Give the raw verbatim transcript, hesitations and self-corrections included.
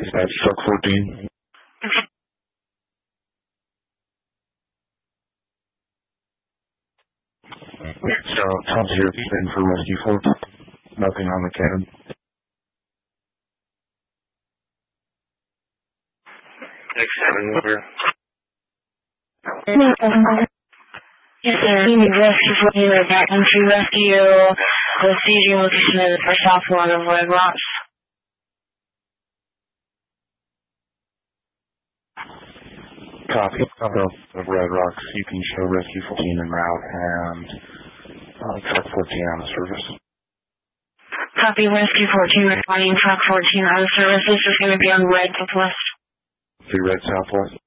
Dispatch truck fourteen. So, Tom here, in for rescue four. Nothing on the cabin. Next seven, over. Yes, sir. We need rescue for you at backcountry rescue. The staging location is for south one of Red Rocks. Copy. Of Red Rocks, you can show rescue fourteen en route and uh, truck fourteen on the service. Copy, rescue fourteen responding, truck fourteen on the service. This is going to be on red southwest. Three red southwest.